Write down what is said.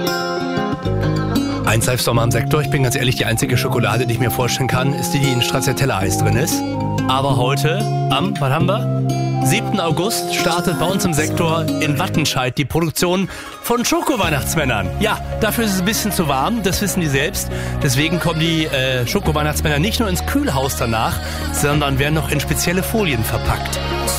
Eins selbst nochmal im Sektor. Ich bin ganz ehrlich, die einzige Schokolade, die ich mir vorstellen kann, ist die in Stracciatella-Eis drin ist. Aber heute, was haben wir? 7. August startet bei uns im Sektor in Wattenscheid die Produktion von Schoko-Weihnachtsmännern. Ja, dafür ist es ein bisschen zu warm, das wissen die selbst. Deswegen kommen die Schoko-Weihnachtsmänner nicht nur ins Kühlhaus danach, sondern werden noch in spezielle Folien verpackt.